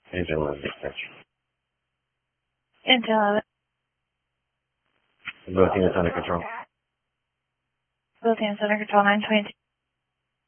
Engine 11 dispatch. Engine 11. Both units under control. Both units under control, 922.